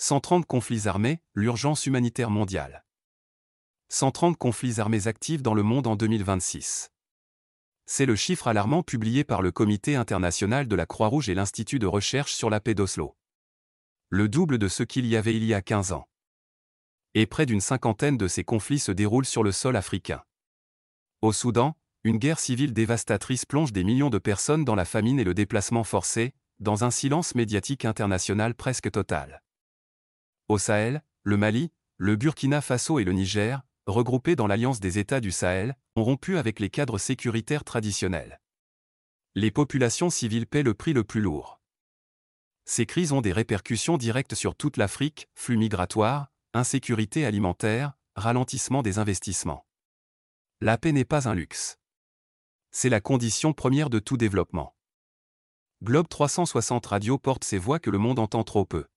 130 conflits armés, l'urgence humanitaire mondiale. 130 conflits armés actifs dans le monde en 2026. C'est le chiffre alarmant publié par le Comité international de la Croix-Rouge et l'Institut de recherche sur la paix d'Oslo. Le double de ce qu'il y avait il y a 15 ans. Et près d'une cinquantaine de ces conflits se déroulent sur le sol africain. Au Soudan, une guerre civile dévastatrice plonge des millions de personnes dans la famine et le déplacement forcé, dans un silence médiatique international presque total. Au Sahel, le Mali, le Burkina Faso et le Niger, regroupés dans l'Alliance des États du Sahel, ont rompu avec les cadres sécuritaires traditionnels. Les populations civiles paient le prix le plus lourd. Ces crises ont des répercussions directes sur toute l'Afrique, flux migratoires, insécurité alimentaire, ralentissement des investissements. La paix n'est pas un luxe. C'est la condition première de tout développement. Globe 360 Radio porte ces voix que le monde entend trop peu.